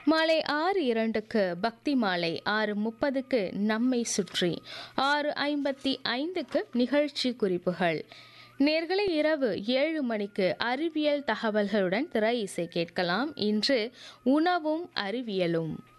மாலை 6:02க்கு பக்தி மாலை, 6:30க்கு நம்மை சுற்றி, 6:55க்கு நிகழ்ச்சி குறிப்புகள். நேர்களை இரவு 7 மணிக்கு அறிவியல் தகவல்களுடன் திரை இசை கேட்கலாம். இன்று உணவும் அறிவியலும்.